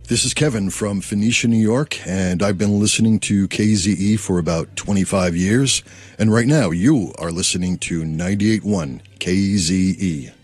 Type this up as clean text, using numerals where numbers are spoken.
This is Kevin from Phoenicia, New York, and I've been listening to KZE for about 25 years. And right now, you are listening to 98.1 KZE.